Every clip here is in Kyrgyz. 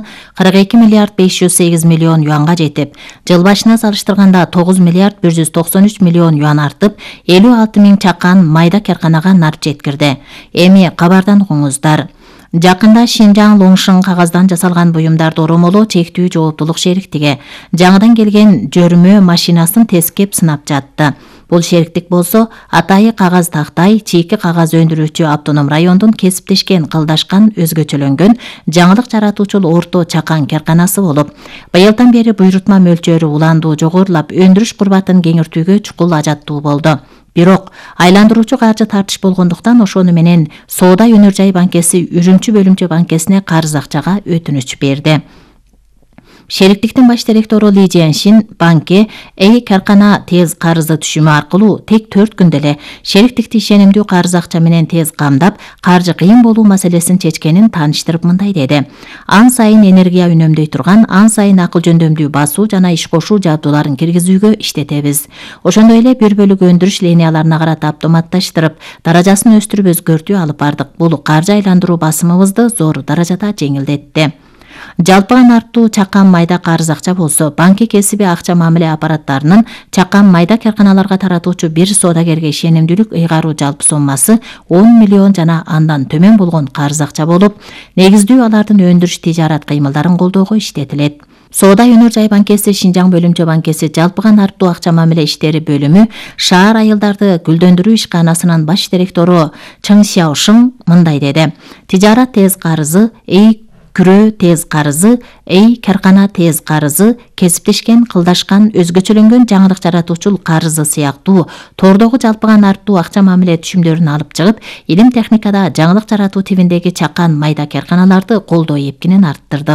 42 миллиард 508 миллион юанга жетип, жыл башына салыштырганда 9 миллиард 193 миллион юан артып, 56 миң чакан майда карканага нарт жеткирди. Эми кабардан угуңуздар. Жакында Шинжаң Лоңшың кагаздан жасалган буюмдарды оромолоо чектүү жооптулук шериктиги жаңыдан келген жөрүмө машинасын тескеп сынап жатты. Бул шериктик болсо атайы кагаз тактай, чийки кагаз өндүрүүчү автоном райондун кесиптешкен кылдашкан өзгөчөлөнгөн жаңылык жаратуучул орто чакан карканасы болуп, быйылдан бери буйрутма мөлчөрү уландуу жогорулап, өндүрүш курбатын кеңиртүүгө чукул ажаттуу болду. Бирок айландыруучу каржы тартыш болгондуктан ошону менен Соода өнөр жай банкеси Үрүмчү бөлүмчө банкесине карыз акчага өтүнүч берди. Шериктиктин баш директору Ли Жиэншин банке каркана тез карызы түшүмү аркылуу тек 4 күндө эле шериктикти ишенимдүү карыз акча менен тез камдап, каржы кыйын болуу маселесин чечкенин тааныштырып мындай деди. Ан сайын энергия үнөмдөй турган, ан сайын акыл жөндөмдүү басуу жана иш кошуу жабдууларын киргизүүгө иштетебиз. Ошондой эле бир бөлүк өндүрүш линияларына карата автоматташтырып, даражасын өстүрүп өзгөртүү алып бардык. Бул каржы айландыруу басымыбызды зор даражада жеңилдетти. Жалпыган артуу чакан майда карыз акча болсо, банки кесиби акча мамиле аппараттарынын чакан майда карканаларга таратуучу бир соодагерге ишенимдүүлүк ыйгаруу жалпы соммасы 10 миллион жана андан төмөн болгон карыз акча болуп, негиздүү алардын өндүрүш тижарат кыймылдарын колдоого иштетилет. Соода өнөр жай банкеси Шинжаң бөлүмчө банкеси жалпыган артуу акча мамиле иштери бөлүмү шаар айылдарды гүлдөндүрүү ишканасынын баш директору Чың Сяошың мындай деди. Тижарат тез карызы, күрөө тез карызы, каркана тез карызы, кесиптешкен кылдашкан өзгөчөлөнгөн жаңылык жаратуучул карызы сыяктуу тордогу жалпыган артуу акча мамиле түшүмдөрүн алып чыгып, илим техникада жаңылык жаратуу тибиндеги чакан майда карканаларды колдоо эпкинин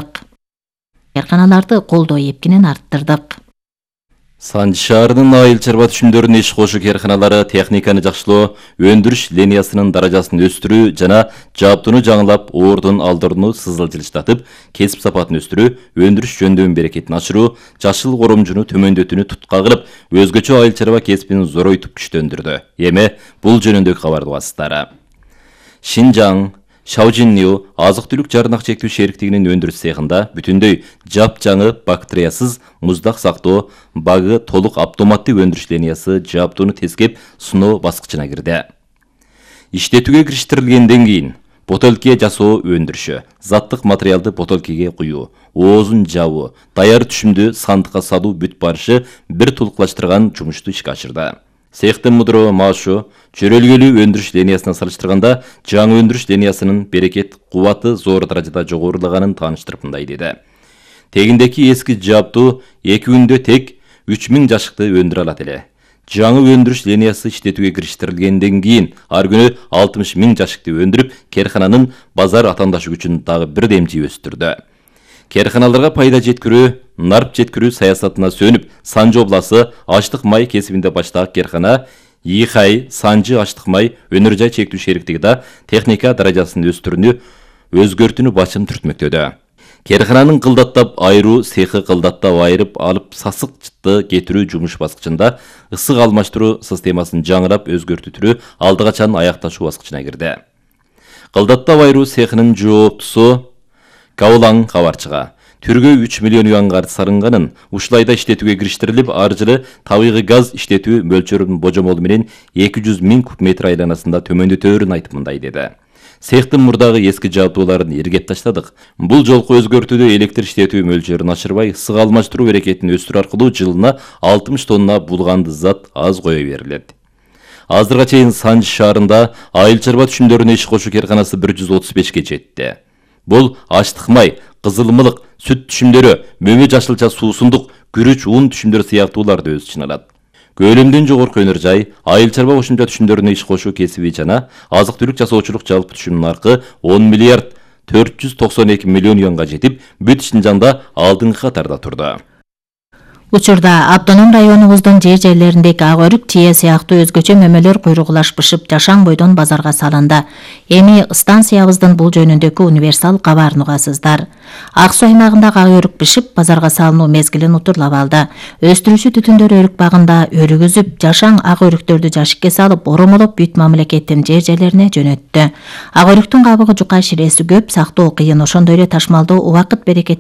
арттырдык. Санжы шаарынын айыл чарба түшүмдөрүнүн иш кошуу карканалары техниканы жакшылоо, өндүрүш линиясынын даражасын өстүрүү жана жабдууну жаңылап, ордун алдырууну сызылжылыштатып, кесип сапатын өстүрүү, өндүрүш жөндөмүн берекетин ачыруу, жашыл коромжуну төмөндөтүүнү tutка кылып, өзгөчө айыл чарба кесибин зоройтуп күчтөндүрдү. Эми бул жөнүндөгү кабарды угасыздар. Шинжаң Шаожинниу азык-түлүк жарнак чектүү шериктигинин өндүрүш цехында бүтүндөй жапжаңы бактериясыз муздак сактоо багы толук автоматтык өндүрүш линиясы жабдууну тескеп суноо баскычына кирди. Иштетүүгө кириштирилгенден кийин бутылке жасоо өндүрүшү, заттык материалды бутылкеге куюу, оозун жабуу, даяр түшүмдү сандыкка салуу бүт барышы бир тулуклаштырган жумушту ишке ашырды. Цехтин мудуру Машу чөрөлгөлүү өндүрүш линиясына салыштырганда жаңы өндүрүш линиясынын берекет кубаты зор даражада жогорулаганын тааныштырып мындай деди. Тегиндеки эски жабдуу 2 күндө тек 3000 жашыкты өндүрө алат эле. Жаңы өндүрүш линиясы иштетүүгө кириштирилгенден кийин ар күнү 60 000 жашыкты өндүрүп, керкананын базар атандашы күчүн дагы бир демчи өстүрдү. Керканаларга пайда жеткирүү, нарп жеткирүү саясатына сөнүп, Санжы обласы аштык май кесибинде баштагы керкана Ихай Санжы аштык май өнөр жай чектүү шериктигиде техника даражасын өзгөртүүнү башым түртмөктөдө. Керкананын кылдаттап айыруу цехи кылдаттап айырып алып сасык жытты кетирүү жумуш баскычында ысык алмаштыруу системасын жаңырап өзгөртүү алды качан аякташуу баскычына кирди. Кылдаттап айыруу цехинин жооптусу Каулаң кабарчыга түргө 3 миллион юанга сарынганын, ушулайда иштетүүгө кириштирилип, ар жылы табигый газ иштетүү мөлчөрүнүн божомолу менен 200 000 куб метр айланасында төмөндөтөөрүн айтып мындай деди. Цехтин мурдагы эски жабдууларын эргеп таштадык. Бул жолку өзгөртүүдө электр иштетүү мөлчөрүн ашырбай, ысык алмаштыруу берекетин өстүрүү аркылуу жылына 60 тонна булганды зат аз кое берилет. Азырга чейин Санжы шаарында айыл чарба түшүмдөрүнө иш кошуу керканасы 135ке жетти. Бул аштык май, кызыл мылык, сүт түшүмдөрү, мөмө жашылча суусундук, күрүч, ун түшүмдөрү сыяктууларды өз ичине алат. Көлөмдөн жогорку өнөр жай, айыл чарба кошумча түшүмдөрүнө иш кошуу кесиби жана азык-түлүк жасоочулук жалпы түшүмүнүн наркы 10 миллиард 492 миллион юанга жетип, бүт Шинжаңда алдыңкы катарда турду. Учурда автоном районубуздун жерлериндеги ак өрүк, чие сыяктуу өзгөчө мөмөлөр куйругулашпышып жашаң бойдон базарга салынды. Эми станциябыздын бул жөнүндөгү универсал кабарын угасыздар. Ак суу аймагындагы ак өрүк бышып базарга салынуу мезгилин утурлап алды. Өстүрүүчү түтүндөр өрүк багында өрүгүзүп, жашаң ак өрүктөрдү жашикке салып, оромолоп бүт мамлекеттин жерлерине жөнөттү. Ак өрүктүн кабыгы жука ширеси көп, сактоо кыйын, ошондой эле ташмалдоо убакыт берекет